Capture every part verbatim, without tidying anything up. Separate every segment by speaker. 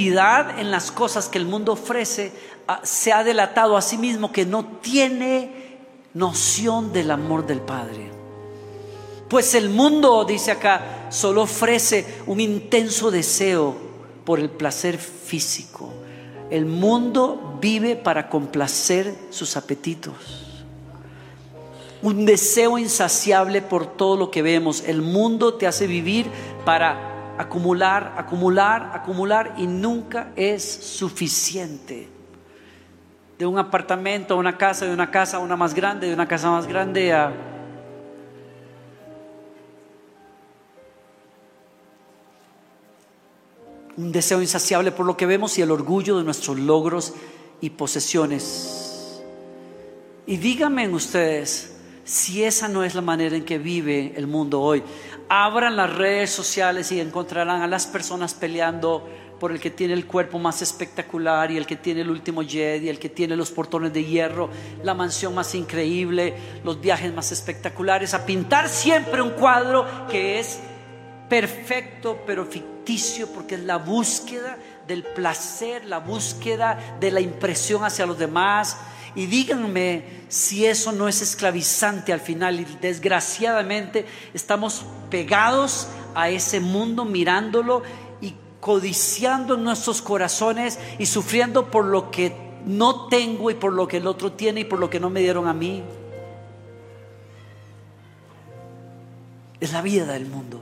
Speaker 1: identidad en las cosas que el mundo ofrece, se ha delatado a sí mismo que no tiene noción del amor del Padre. Pues el mundo, dice acá, solo ofrece un intenso deseo por el placer físico. El mundo vive para complacer sus apetitos. Un deseo insaciable por todo lo que vemos. El mundo te hace vivir para acumular, acumular, acumular, y nunca es suficiente. De un apartamento a una casa, de una casa a una más grande, de una casa más grande a... un deseo insaciable por lo que vemos y el orgullo de nuestros logros y posesiones. Y díganme ustedes si esa no es la manera en que vive el mundo hoy. Abran las redes sociales y encontrarán a las personas peleando por el que tiene el cuerpo más espectacular, y el que tiene el último jet, y el que tiene los portones de hierro, la mansión más increíble, los viajes más espectaculares, a pintar siempre un cuadro que es perfecto pero ficticio, porque es la búsqueda del placer, la búsqueda de la impresión hacia los demás. Y díganme si eso no es esclavizante al final. Y desgraciadamente estamos pegados a ese mundo, mirándolo y codiciando en nuestros corazones y sufriendo por lo que no tengo y por lo que el otro tiene y por lo que no me dieron a mí. Es la vida del mundo.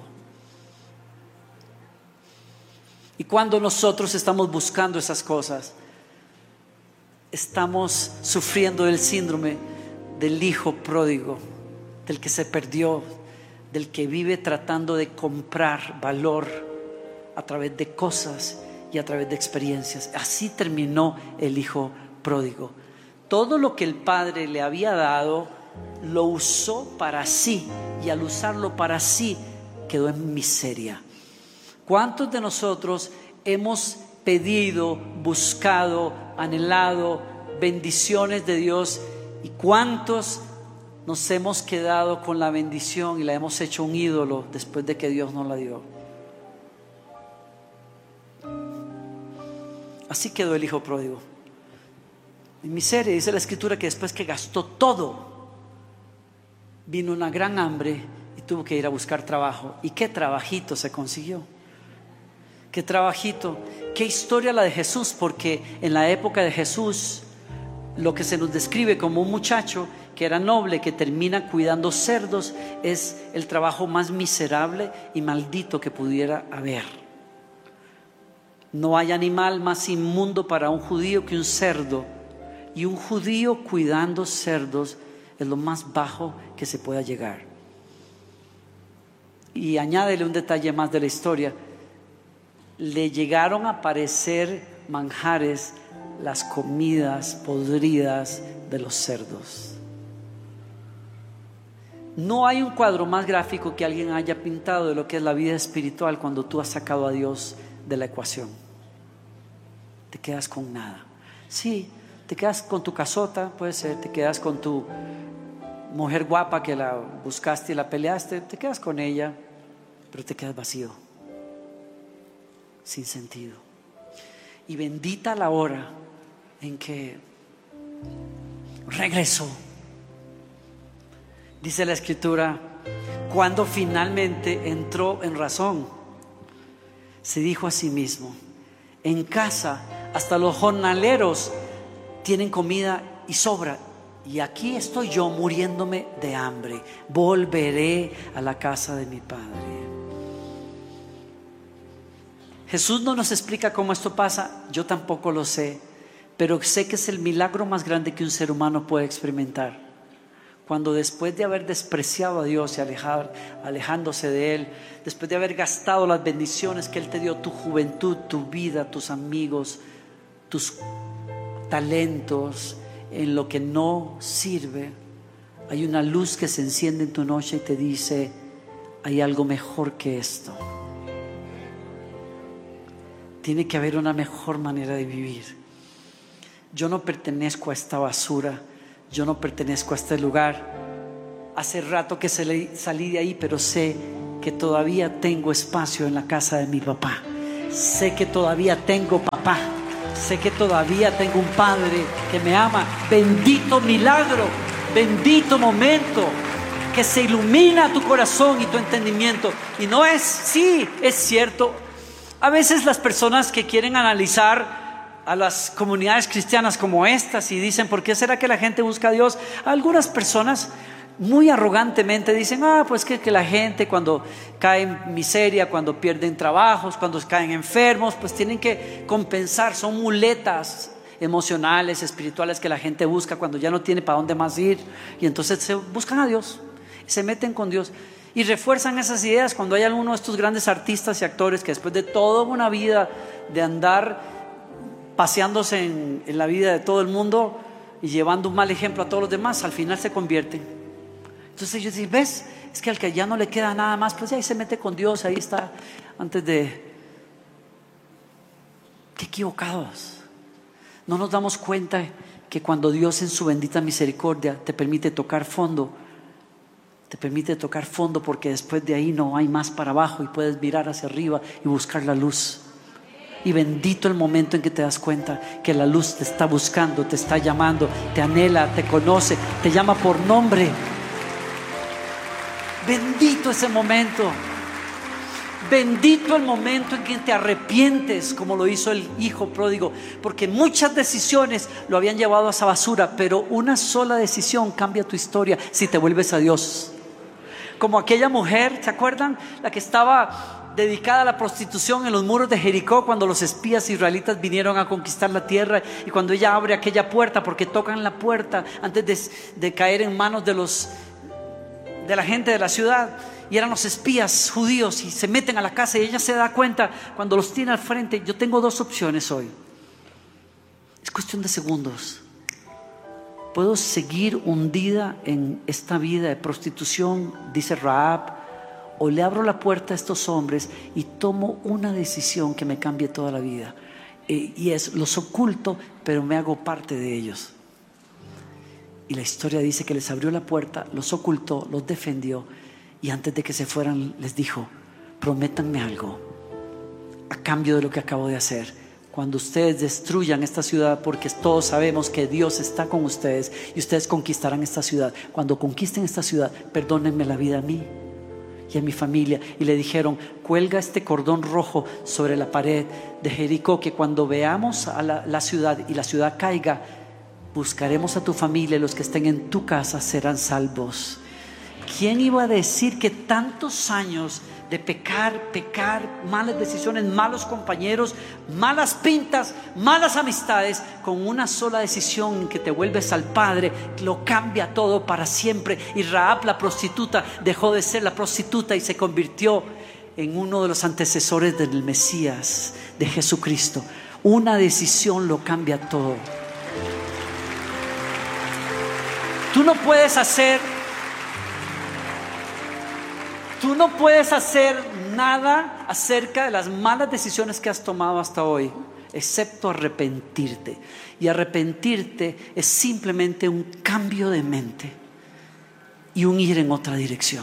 Speaker 1: Y cuando nosotros estamos buscando esas cosas, estamos sufriendo el síndrome del hijo pródigo, del que se perdió, del que vive tratando de comprar valor a través de cosas y a través de experiencias. Así terminó el hijo pródigo. Todo lo que el padre le había dado lo usó para sí, y al usarlo para sí quedó en miseria. ¿Cuántos de nosotros hemos pedido, buscado, anhelado bendiciones de Dios, y cuántos nos hemos quedado con la bendición y la hemos hecho un ídolo después de que Dios nos la dio? Así quedó el hijo pródigo, en miseria. Dice la escritura que después que gastó todo, vino una gran hambre y tuvo que ir a buscar trabajo. ¿Y qué trabajito se consiguió? Qué trabajito, qué historia la de Jesús, porque en la época de Jesús lo que se nos describe como un muchacho que era noble, que termina cuidando cerdos, es el trabajo más miserable y maldito que pudiera haber. No hay animal más inmundo para un judío que un cerdo, y un judío cuidando cerdos es lo más bajo que se pueda llegar. Y añádele un detalle más de la historia: le llegaron a parecer manjares las comidas podridas de los cerdos. No hay un cuadro más gráfico que alguien haya pintado de lo que es la vida espiritual cuando tú has sacado a Dios de la ecuación. Te quedas con nada. Sí, te quedas con tu casota, puede ser, te quedas con tu mujer guapa que la buscaste y la peleaste, te quedas con ella, pero te quedas vacío, sin sentido. Y bendita la hora en que regresó. Dice la escritura, cuando finalmente entró en razón, se dijo a sí mismo: en casa hasta los jornaleros tienen comida y sobra, y aquí estoy yo muriéndome de hambre. Volveré a la casa de mi padre. Jesús no nos explica cómo esto pasa, yo tampoco lo sé, pero sé que es el milagro más grande que un ser humano puede experimentar. Cuando después de haber despreciado a Dios y alejar, alejándose de Él, después de haber gastado las bendiciones que Él te dio, tu juventud, tu vida, tus amigos, tus talentos, en lo que no sirve, hay una luz que se enciende en tu noche y te dice: hay algo mejor que esto. Tiene que haber una mejor manera de vivir. Yo no pertenezco a esta basura, yo no pertenezco a este lugar. Hace rato que salí de ahí, pero sé que todavía tengo espacio en la casa de mi papá. Sé que todavía tengo papá papá. Sé que todavía tengo un padre que me ama. Bendito milagro, bendito momento que se ilumina tu corazón y tu entendimiento. Y no es, sí, es cierto. A veces las personas que quieren analizar a las comunidades cristianas como estas y dicen, ¿por qué será que la gente busca a Dios? Algunas personas muy arrogantemente dicen, ah, pues que, que la gente cuando cae en miseria, cuando pierden trabajos, cuando caen enfermos, pues tienen que compensar, son muletas emocionales, espirituales que la gente busca cuando ya no tiene para dónde más ir, y entonces se buscan a Dios, se meten con Dios y refuerzan esas ideas cuando hay alguno de estos grandes artistas y actores que después de toda una vida de andar paseándose en, en la vida de todo el mundo y llevando un mal ejemplo a todos los demás, al final se convierten. Entonces ellos dicen, ¿ves? Es que al que ya no le queda nada más, pues ya ahí se mete con Dios, ahí está, antes de... ¡Qué equivocados! No nos damos cuenta que cuando Dios en su bendita misericordia te permite tocar fondo, te permite tocar fondo porque después de ahí no hay más para abajo y puedes mirar hacia arriba y buscar la luz. Y bendito el momento en que te das cuenta que la luz te está buscando, te está llamando, te anhela, te conoce, te llama por nombre. Bendito ese momento. Bendito el momento en que te arrepientes, como lo hizo el hijo pródigo, porque muchas decisiones lo habían llevado a esa basura, pero una sola decisión cambia tu historia si te vuelves a Dios. Como aquella mujer, ¿se acuerdan? La que estaba dedicada a la prostitución en los muros de Jericó, cuando los espías israelitas vinieron a conquistar la tierra, y cuando ella abre aquella puerta, porque tocan la puerta antes de, de caer en manos de los de la gente de la ciudad, y eran los espías judíos, y se meten a la casa, y ella se da cuenta cuando los tiene al frente. Yo tengo dos opciones hoy, es cuestión de segundos. Puedo seguir hundida en esta vida de prostitución, dice Rahab, o le abro la puerta a estos hombres y tomo una decisión que me cambie toda la vida, eh, y es, los oculto, pero me hago parte de ellos. Y la historia dice que les abrió la puerta, los ocultó, los defendió, y antes de que se fueran les dijo, prométanme algo a cambio de lo que acabo de hacer. Cuando ustedes destruyan esta ciudad, porque todos sabemos que Dios está con ustedes y ustedes conquistarán esta ciudad, cuando conquisten esta ciudad, perdónenme la vida a mí y a mi familia. Y le dijeron, cuelga este cordón rojo sobre la pared de Jericó, que cuando veamos a la, la ciudad y la ciudad caiga, buscaremos a tu familia, y los que estén en tu casa serán salvos. ¿Quién iba a decir que tantos años de pecar, pecar, malas decisiones, malos compañeros, malas pintas, malas amistades, con una sola decisión que te vuelves al Padre, lo cambia todo para siempre? Y Rahab, la prostituta, dejó de ser la prostituta y se convirtió en uno de los antecesores del Mesías, de Jesucristo. Una decisión lo cambia todo. Tú no puedes hacer Tú no puedes hacer nada acerca de las malas decisiones que has tomado hasta hoy, excepto arrepentirte. Y arrepentirte es simplemente un cambio de mente y un ir en otra dirección.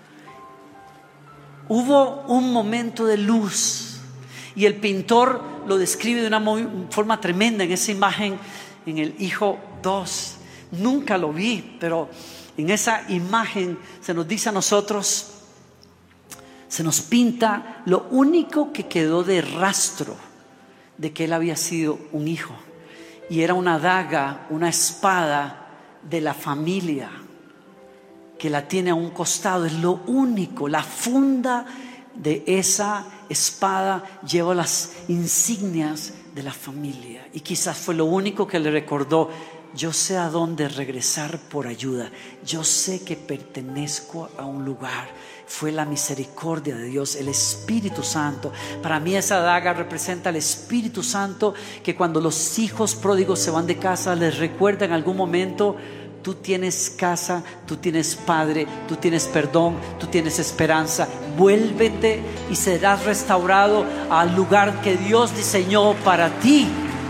Speaker 1: Hubo un momento de luz, y el pintor lo describe de una muy, forma tremenda en esa imagen, en el Hijo dos. Nunca lo vi, pero en esa imagen se nos dice a nosotros, se nos pinta lo único que quedó de rastro de que él había sido un hijo, y era una daga, una espada de la familia que la tiene a un costado. Es lo único. La funda de esa espada lleva las insignias de la familia, y quizás fue lo único que le recordó: yo sé a dónde regresar por ayuda, yo sé que pertenezco a un lugar. Fue la misericordia de Dios, el Espíritu Santo. Para mí esa daga representa al Espíritu Santo, que cuando los hijos pródigos se van de casa les recuerda en algún momento: tú tienes casa, tú tienes padre, tú tienes perdón, tú tienes esperanza. Vuélvete y serás restaurado al lugar que Dios diseñó para ti.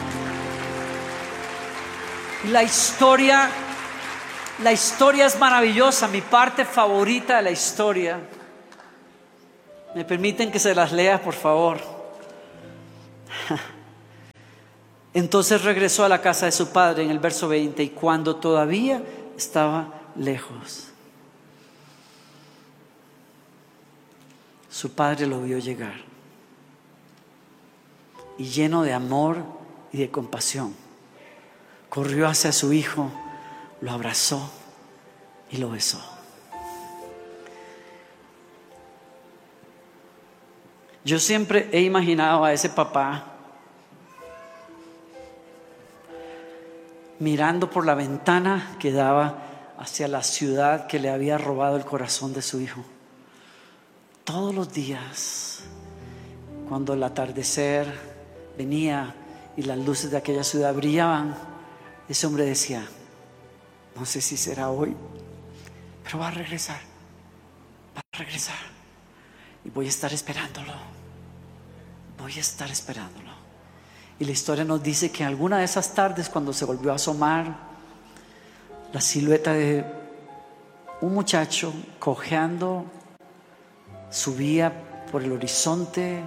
Speaker 1: La historia, la historia es maravillosa. Mi parte favorita de la historia, ¿me permiten que se las lea, por favor? Entonces regresó a la casa de su padre en el verso veinte, y cuando todavía estaba lejos, su padre lo vio llegar, y lleno de amor y de compasión, corrió hacia su hijo, lo abrazó y lo besó. Yo siempre he imaginado a ese papá mirando por la ventana que daba hacia la ciudad que le había robado el corazón de su hijo. Todos los días, cuando el atardecer venía y las luces de aquella ciudad brillaban, ese hombre decía: no sé si será hoy, pero va a regresar, va a regresar, y voy a estar esperándolo, voy a estar esperándolo. Y la historia nos dice que alguna de esas tardes, cuando se volvió a asomar la silueta de un muchacho cojeando, subía por el horizonte,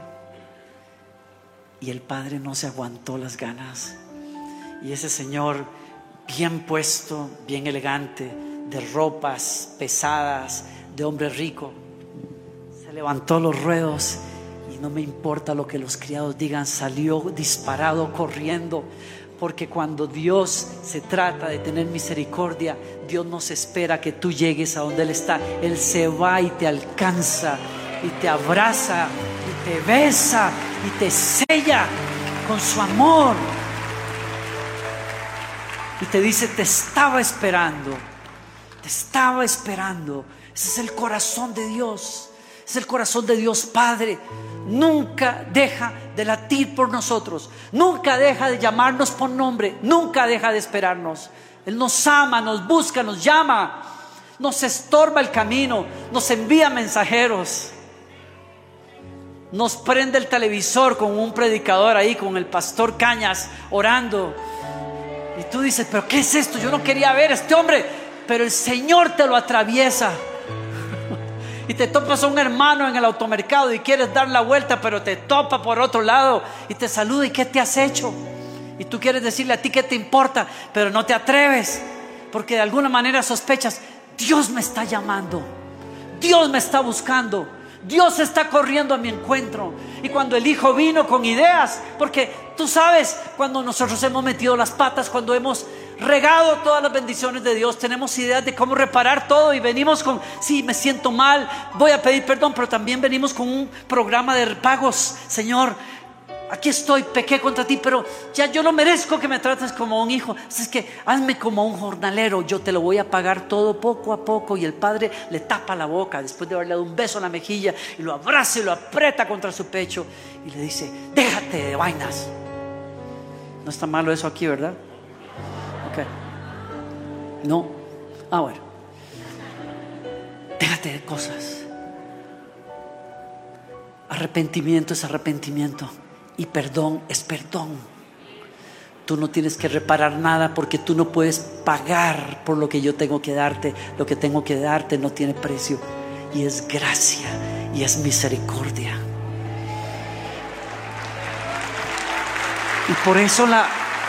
Speaker 1: y el padre no se aguantó las ganas, y ese señor, bien puesto, bien elegante, de ropas pesadas, de hombre rico, se levantó los ruedos y no me importa lo que los criados digan, salió disparado corriendo, porque cuando Dios se trata de tener misericordia, Dios no se espera que tú llegues a donde Él está. Él se va y te alcanza y te abraza y te besa y te sella con su amor y te dice: te estaba esperando, te estaba esperando. Ese es el corazón de Dios, es el corazón de Dios Padre. Nunca deja de latir por nosotros, nunca deja de llamarnos por nombre, nunca deja de esperarnos. Él nos ama, nos busca, nos llama, nos estorba el camino, nos envía mensajeros, nos prende el televisor con un predicador ahí, con el pastor Cañas orando, y tú dices: pero ¿qué es esto? Yo no quería ver a este hombre, pero el Señor te lo atraviesa. Y te topas a un hermano en el automercado y quieres dar la vuelta, pero te topa por otro lado y te saluda: ¿y qué te has hecho? Y tú quieres decirle: ¿a ti qué te importa? Pero no te atreves, porque de alguna manera sospechas: Dios me está llamando, Dios me está buscando, Dios está corriendo a mi encuentro. Y cuando el hijo vino con ideas, porque tú sabes, cuando nosotros hemos metido las patas, cuando hemos regado todas las bendiciones de Dios, tenemos ideas de cómo reparar todo, y venimos con: sí, me siento mal, voy a pedir perdón, pero también venimos con un programa de pagos. Señor, aquí estoy, pequé contra ti, pero ya yo no merezco que me trates como un hijo, así es que hazme como un jornalero, yo te lo voy a pagar todo poco a poco. Y el padre le tapa la boca después de haberle dado un beso en la mejilla, y lo abraza y lo aprieta contra su pecho y le dice: déjate de vainas. No está malo eso aquí, ¿verdad? Ok. No. Ah, bueno. Déjate de cosas. Arrepentimiento es arrepentimiento, y perdón es perdón. Tú no tienes que reparar nada, porque tú no puedes pagar por lo que yo tengo que darte. Lo que tengo que darte no tiene precio, y es gracia y es misericordia. Y por eso la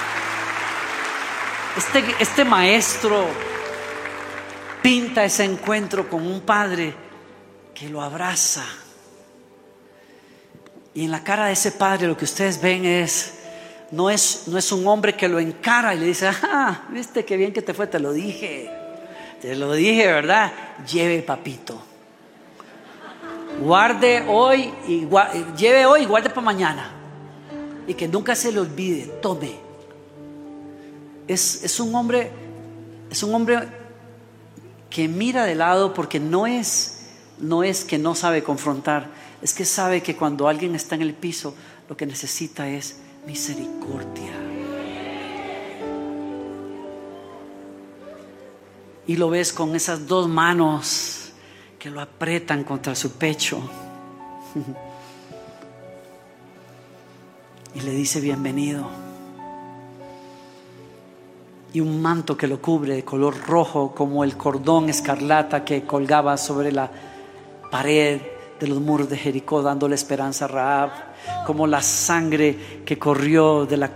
Speaker 1: este, este maestro pinta ese encuentro con un padre que lo abraza. Y en la cara de ese padre lo que ustedes ven es no es, no es un hombre que lo encara y le dice: ah, viste qué bien que te fue, te lo dije, te lo dije, ¿verdad? Lleve, papito, guarde hoy y gua- lleve hoy y guarde para mañana, y que nunca se le olvide, tome. Es, es un hombre, es un hombre que mira de lado, porque no es, no es que no sabe confrontar, es que sabe que cuando alguien está en el piso, lo que necesita es misericordia. Y lo ves con esas dos manos que lo apretan contra su pecho y le dice: bienvenido. Y un manto que lo cubre de color rojo, como el cordón escarlata que colgaba sobre la pared de los muros de Jericó, dándole esperanza a Rahab, como la sangre que corrió de la